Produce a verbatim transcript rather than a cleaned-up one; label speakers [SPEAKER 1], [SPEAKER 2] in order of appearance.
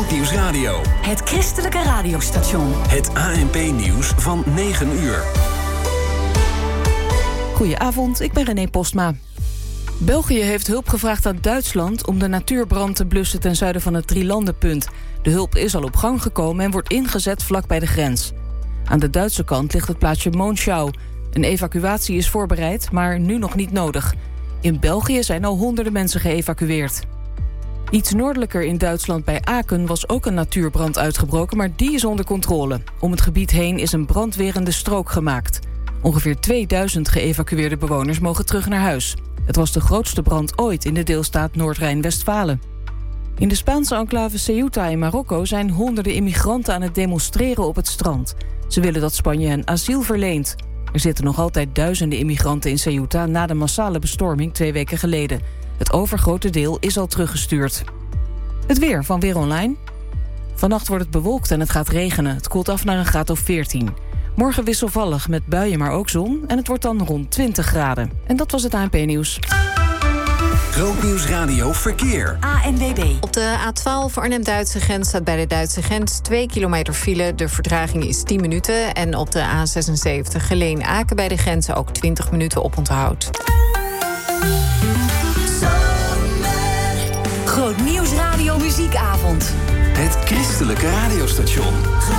[SPEAKER 1] Grootnieuws Radio.
[SPEAKER 2] Het christelijke radiostation.
[SPEAKER 1] Het A N P-nieuws van negen uur.
[SPEAKER 3] Goedenavond, ik ben René Postma. België heeft hulp gevraagd aan Duitsland om de natuurbrand te blussen ten zuiden van het Drielandenpunt. De hulp is al op gang gekomen en wordt ingezet vlak bij de grens. Aan de Duitse kant ligt het plaatsje Monschau. Een evacuatie is voorbereid, maar nu nog niet nodig. In België zijn al honderden mensen geëvacueerd. Iets noordelijker in Duitsland bij Aken was ook een natuurbrand uitgebroken, maar die is onder controle. Om het gebied heen is een brandwerende strook gemaakt. Ongeveer tweeduizend geëvacueerde bewoners mogen terug naar huis. Het was de grootste brand ooit in de deelstaat Noord-Rijn-Westfalen. In de Spaanse enclave Ceuta in Marokko zijn honderden immigranten aan het demonstreren op het strand. Ze willen dat Spanje hen asiel verleent. Er zitten nog altijd duizenden immigranten in Ceuta na de massale bestorming twee weken geleden. Het overgrote deel is al teruggestuurd. Het weer van Weer Online. Vannacht wordt het bewolkt en het gaat regenen. Het koelt af naar een graad of veertien. Morgen wisselvallig met buien, maar ook zon. En het wordt dan rond twintig graden. En dat was het A N P-nieuws.
[SPEAKER 1] Grootnieuws Radio Verkeer.
[SPEAKER 2] A N W B.
[SPEAKER 4] Op de A twaalf Arnhem-Duitse grens staat bij de Duitse grens twee kilometer file. De vertraging is tien minuten. En op de A zesenzeventig Geleen-Aken bij de grens ook twintig minuten oponthoud.
[SPEAKER 2] Grootnieuws Radio Muziekavond.
[SPEAKER 1] Het christelijke radiostation.